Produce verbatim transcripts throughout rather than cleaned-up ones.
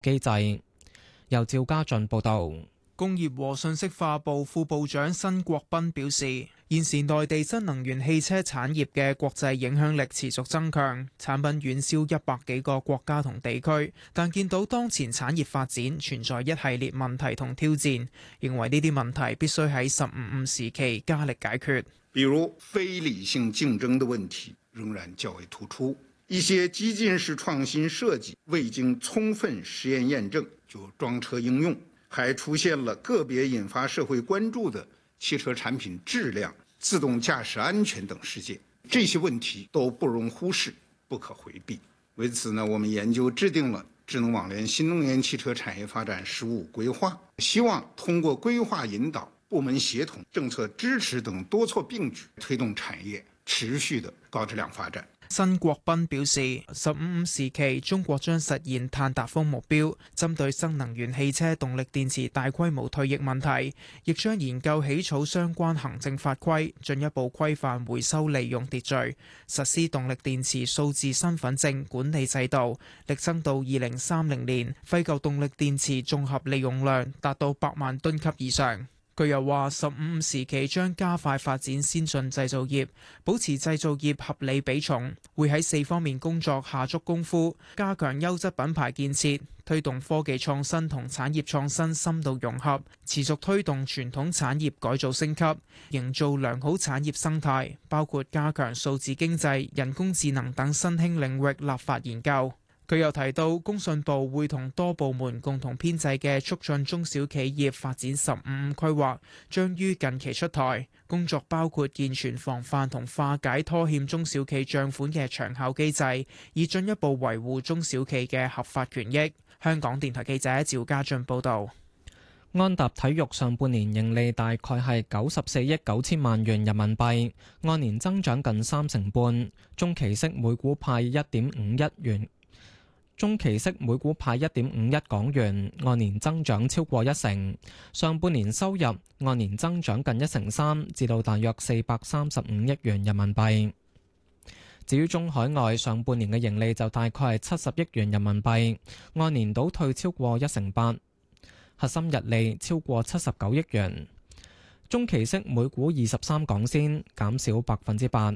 機制。由趙家俊報導。 工業和信息化部副部長辛國斌表示，現時內地新能源汽車產業嘅國際影響力持續增強，產品遠銷一百幾個國家同地區，但見到當前產業發展存在一系列問題同挑戰，認為呢啲問題必須喺十五五時期加力解決。 比如非理性競爭的問題仍然較為突出，一些激進式創新設計未經充分實驗驗證就裝車應用，還出現了個別引發社會關注的汽車產品質量、自動駕駛安全等事件，這些問題都不容忽視，不可回避。為此呢，我們研究制定了智能網聯新能源汽車產業發展“十五”規劃，希望通過規劃引導、部門協同、政策支持等多措並舉，推動產業持續的高質量發展。 辛國斌表示，十五五時期中國將實現碳達峰目標，針對新能源汽車動力電池大規模退役問題，亦將研究起草相關行政法規，進一步規範回收利用秩序，實施動力電池數字身份證管理制度，力爭到二零三零年廢舊動力電池綜合利用量達到百萬噸級以上。佢又話：十五五時期將加快發展先進製造業，保持製造業合理比重，會喺四方面工作下足功夫，加強優質品牌建設，推動科技創新同產業創新深度融合，持續推動傳統產業改造升級，營造良好產業生態，包括加強數字經濟、人工智能等新興領域立法研究。佢又提到，工信部會同多部門共同編製嘅促進中小企業發展十五五規劃，將於近期出台。工作包括健全防範同化解拖欠中小企帳款嘅長效機制，以進一步維護中小企嘅合法權益。香港電台記者趙家俊報導。 安踏體育上半年盈利大概係九十四億九千萬元人民幣，按年增長近三成半，中期息每股派一點五一元。中期息每股派一點五一港元，按年增長超過一成。上半年收入按年增長近一成三，至到大約四百三十五億元人民幣。至於中海外上半年嘅盈利就大概係七十億元人民幣，按年倒退超過一成八。核心溢利超過七十九億元，中期息每股二十三港仙，減少百分之八。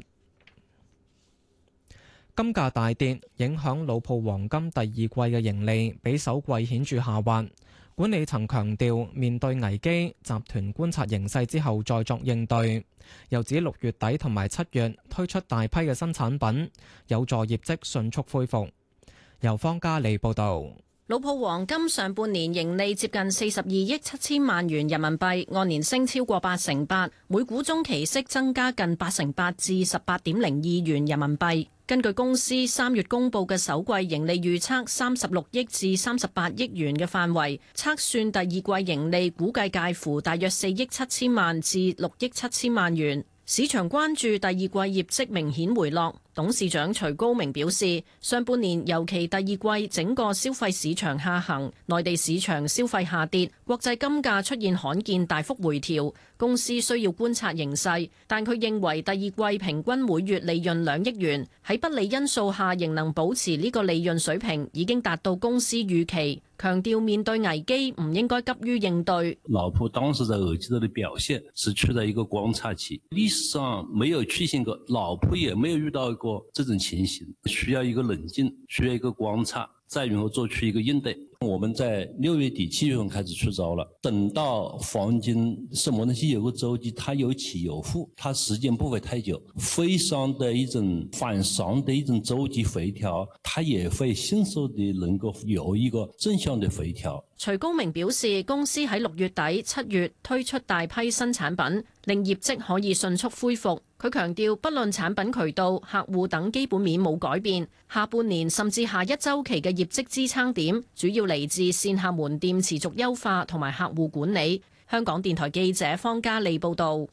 金價大跌，影響老鋪黃金第二季嘅盈利比首季顯著下滑。管理層強調，面對危機，集團觀察形勢之後再作應對。又指六月底同埋七月推出大批嘅新產品，有助業績迅速恢復。由方嘉利報導。 老鋪黃金上半年盈利接近四十二億七千萬元人民幣，按年升超過八成八，每股中期息增加近八成八至十八點零二元人民幣。根據公司三月公布嘅首季盈利預測三十六億至三十八億元嘅範圍，測算第二季盈利估計介乎大約四億七千萬至六億七千萬元。市場關注第二季業績明顯回落。董事長徐高明表示，上半年尤其第二季整個消費市場下行，內地市場消費下跌，國際金價出現罕見大幅回調，公司需要觀察形勢。但佢認為第二季平均每月利潤兩億元，喺不利因素下仍能保持呢個利潤水平，已經達到公司預期。強調面對危機唔應該急於應對。 老鋪當時在二季度的表現是處在一個觀察期，歷史上沒有出現過，老鋪也沒有遇到過這種情形，需要一個冷靜，需要一個觀察，再然後做出一個應對。我們在六月底七月份開始出招了，等到黃金什麼東西有個週期，它有起有伏，它時間不會太久，非常的一種反常的一種週期回調，它也會迅速的能夠有一個正向的回調。 徐高明表示，公司喺六月底七月推出大批新產品，令業績可以迅速恢復。佢強調，不論產品渠道、客戶等基本面冇改變，下半年甚至下一週期嘅業績支撐點，主要嚟自線下門店持續優化同埋客戶管理。香港電台記者方嘉利報導。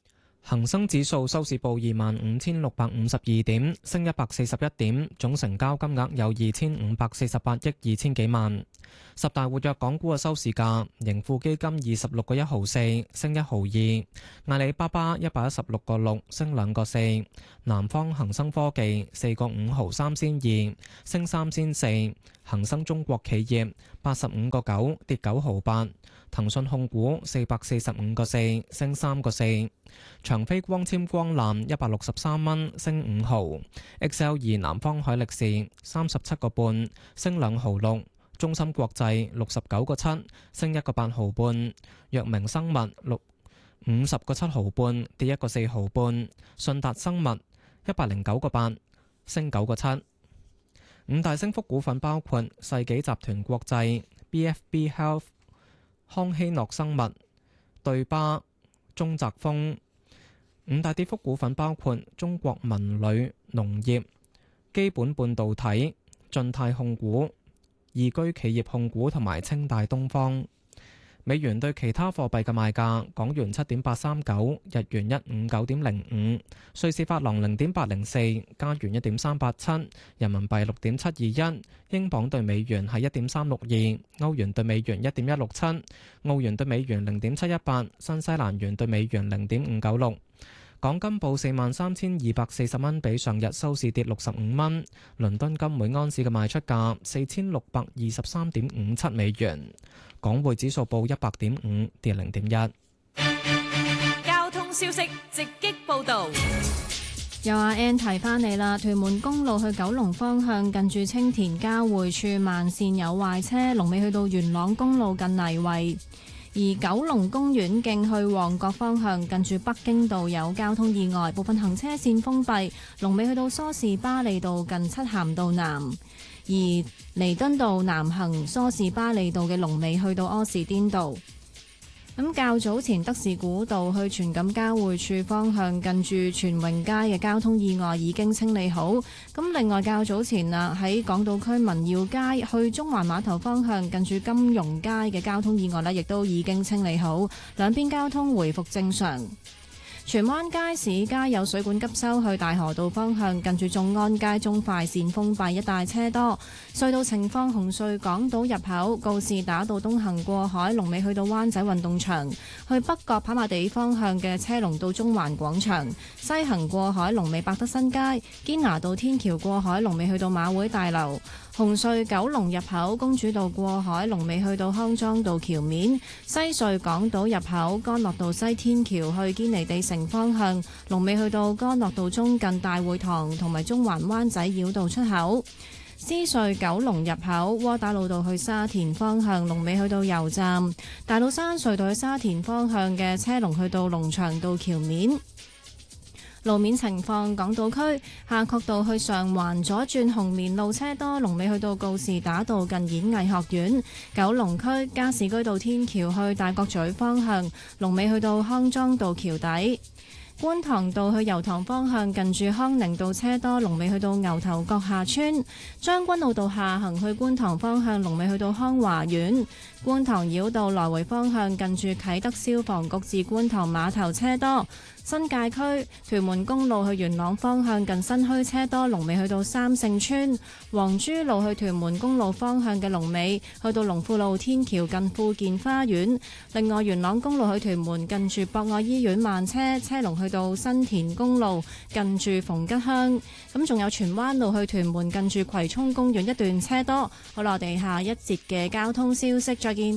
恒生指數收市報二萬五千六百五十二點，升一百四十一點，總成交金額有二千五百四十八億二千幾萬。十大活躍港股嘅收市價，盈富基金二十六個一毫四，升一毫二；阿里巴巴一百一十六個六，升兩個四；南方恒生科技四個五毫三仙二，升三仙四；恒生中國企業八十五個九，跌九毫八；騰訊控股四百四十五個四，升三個四；長飛光纖光纜一百六十三蚊，升五毫；X L 二南方海力士三十七個半，升兩毫六；中芯國際六十九個七，升一個八毫半；藥明生物六五十個七毫半，跌一個四毫半；信達生物一百零九個八，升九個七。五大升幅股份包括世紀集團國際、B F B Health、康希諾生物、對巴、中澤豐。五大跌幅股份包括中國文旅農業、基本半導體、晉泰控股、易居企業控股同埋清大東方。美元對其他貨幣嘅賣價：港元七點八三九，日元一五九點零五，瑞士法郎零點八零四，加元一點三八七，人民幣六點七二一，英鎊對美元係一點三六二，歐元對美元一點一六七，澳元對美元零點七一八，新西蘭元對美元零點五九六。港金報四萬三千二百四十蚊，比上日收市跌六十五蚊。倫敦金每安士嘅賣出價四千六百二十三點五七美元。港匯指數報一百點五，跌零點一。 交通消息直擊報導。 有阿 Ann 提翻你啦，屯門公路去九龍方向近住青田交匯處慢線有壞車，龍尾去到元朗公路近泥圍。而九龍公園徑去旺角方向近住北京道有交通意外，部分行車線封閉，龍尾去到梳士巴利道近漆咸道南。而彌敦道南行梳士巴利道嘅龍尾去到柯士甸道。咁較早前德士古道去荃錦交匯處方向近住荃榮街嘅交通意外已經清理好。咁另外較早前啊喺港島區民耀街去中環碼頭方向近住金融街嘅交通意外呢，亦都已經清理好，兩邊交通回復正常。荃灣街市街有水管急修去大河道方向近住眾安街中快線封閉，一帶車多。隧道情況：紅隧港島入口告士打道東行過海，龍尾去到灣仔運動場；去北角跑馬地方向嘅車龍到中環廣場；西行過海龍尾百德新街，堅拿道天橋過海龍尾去到馬會大樓。紅隧九龍入口公主道過海龍尾去到康莊道橋面，西隧港島入口干諾道西天橋去堅尼地城方向龍尾去到干諾道中近大會堂同埋中環灣仔繞道出口。獅隧九龍入口窩打老道去沙田方向龍尾去到油站，大老山隧道去沙田方向嘅車龍去到龍翔道橋面。路面情況：港島區夏慤道去上環左轉紅棉路車多，龍尾去到告士打道近演藝學院；九龍區加士居道天橋去大角咀方向，龍尾去到康莊道橋底。觀塘道去油塘方向近住康寧道車多，龍尾去到牛頭角下村；將軍澳道下行去觀塘方向，龍尾去到康華苑；觀塘繞道來回方向近住啟德消防局至觀塘碼頭車多。新界區屯門公路去元朗方向近新墟車多，龍尾去到三聖村；黃珠路去屯門公路方向嘅龍尾去到龍富路天橋近富健花園。另外元朗公路去屯門近住博愛醫院慢車，車龍去到新田公路近住逢吉鄉。咁仲有荃灣路去屯門近住葵涌公園一段車多。好啦，我哋下一節嘅交通消息再見。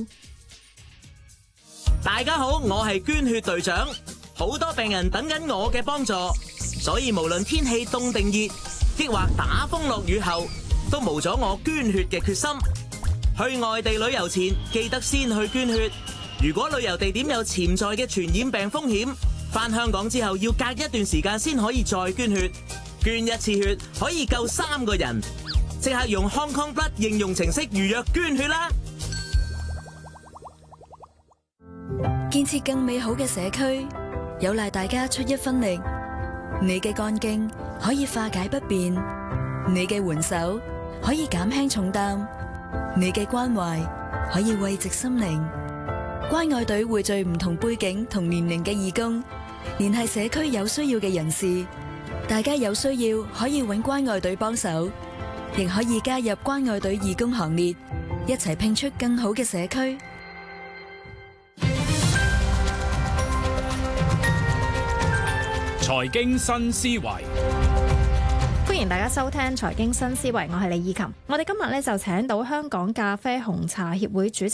大家好，我係捐血隊長。好多病人等緊我嘅幫助，所以無論天氣凍定熱，抑或打風落雨後，都無阻我捐血嘅決心。去外地旅遊前，記得先去捐血。如果旅遊地點有潛在嘅傳染病風險，返香港之後要隔一段時間先可以再捐血。捐一次血可以救三個人，即刻用 Hong Kong Blood 應用程式預約捐血啦！ 建設更美好嘅社區，有賴大家出一分力。你嘅幹勁可以化解不便，你嘅援手可以減輕重擔，你嘅關懷可以慰藉心靈。關愛隊匯聚唔同背景同年齡嘅義工， 聯繫社區有需要嘅人士。大家有需要可以揾關愛隊幫手，亦可以加入關愛隊義工行列，一齊拼出更好嘅社區。 財經新思維， 歡迎大家收聽財經新思維，我係李以琴。我哋今日咧就請到香港咖啡紅茶協會主席